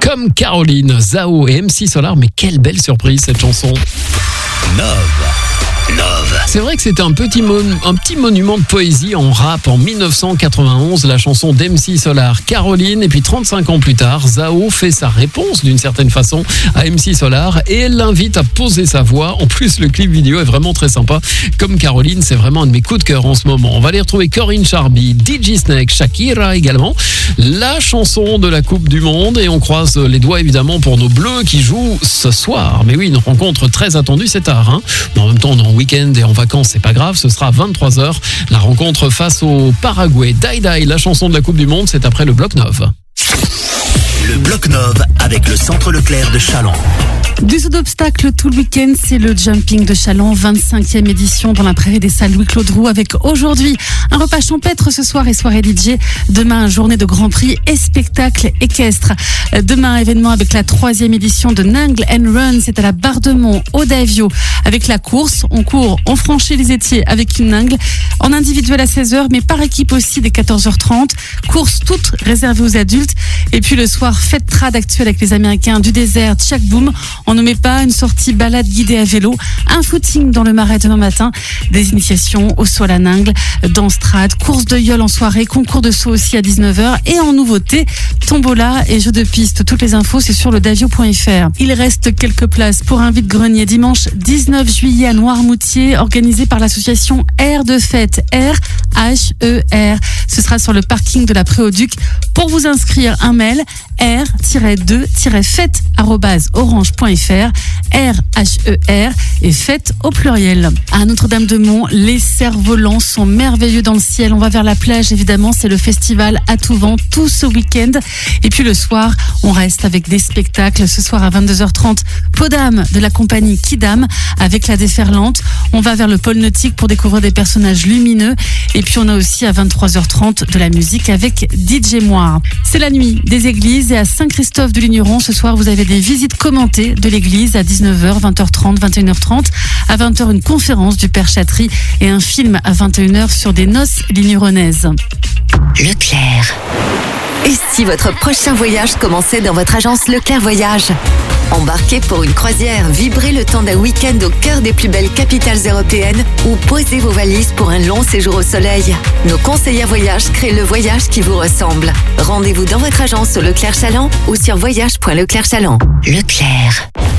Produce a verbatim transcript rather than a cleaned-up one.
Comme Caroline, Zao et M C Solar. Mais quelle belle surprise cette chanson. Love. Love. C'est vrai que c'était un petit, mon- un petit monument de poésie en rap en dix-neuf cent quatre-vingt-onze, la chanson d'M C Solar, Caroline. Et puis trente-cinq ans plus tard, Zao fait sa réponse d'une certaine façon à M C Solar et elle l'invite à poser sa voix. En plus, le clip vidéo est vraiment très sympa. Comme Caroline, c'est vraiment un de mes coups de cœur en ce moment. On va aller retrouver Corinne Charby, D J Snake, Shakira également. La chanson de la Coupe du Monde et on croise les doigts évidemment pour nos Bleus qui jouent ce soir. Mais oui, une rencontre très attendue, c'est tard. Hein. Mais en même temps, on est en week-end et en vacances, c'est pas grave. Ce sera à vingt-trois heures. La rencontre face au Paraguay. Die Die, la chanson de la Coupe du Monde, c'est après le Bloc Nov. Le Bloc Nov avec le Centre Leclerc de Challans. Du saut d'obstacles tout le week-end, c'est le jumping de Challans, vingt-cinquième édition dans la prairie des salles Louis-Claude Roux avec aujourd'hui un repas champêtre ce soir et soirée D J. Demain, journée de Grand Prix et spectacle équestre. Demain, événement avec la troisième édition de Nangle and Run, c'est à la Bardemont, au Davio. Avec la course, on court, on franchit les étiers avec une Nangle en individuel à seize heures, mais par équipe aussi dès quatorze heures trente. Course toute réservée aux adultes. Et puis le soir, fête trad actuelle avec les Américains du désert, Tchak Boom. On ne met pas une sortie balade guidée à vélo, un footing dans le Marais demain matin, des initiations au saut à la Nangle, danse trad, course de yole en soirée, concours de saut aussi à dix-neuf heures et en nouveauté, tombola et jeux de piste. Toutes les infos, c'est sur le davio point f r. Il reste quelques places pour un vide-grenier dimanche dix-neuf juillet à Noirmoutier, organisé par l'association Air de Fête, R H E R. Ce sera sur le parking de la Préauduc. Pour vous inscrire, un mail r deux fête arobase orange point f r, R H E R et fête au pluriel. À Notre-Dame-de-Mont, les cerfs-volants sont merveilleux dans le ciel. On va vers la plage, évidemment, c'est le festival à tout vent tout ce week-end. Et puis le soir, on reste avec des spectacles. Ce soir à vingt-deux heures trente, Podam de la compagnie Kidam avec la déferlante. On va vers le pôle nautique pour découvrir des personnages lumineux. Et puis on a aussi à vingt-trois heures trente de la musique avec D J Moire. C'est la nuit des églises et à Saint-Christophe de Ligneron, ce soir vous avez des visites commentées de l'église à dix-neuf heures, vingt heures trente, vingt et une heures trente. À vingt heures, une conférence du Père Chatry et un film à vingt et une heures sur des noces ligneronaises. Leclerc. Et si votre prochain voyage commençait dans votre agence Leclerc Voyage? Embarquez pour une croisière, vibrez le temps d'un week-end au cœur des plus belles capitales européennes ou posez vos valises pour un long séjour au soleil. Nos conseillers voyages créent le voyage qui vous ressemble. Rendez-vous dans votre agence au Leclerc Challans ou sur voyage point leclerc challans. Leclerc.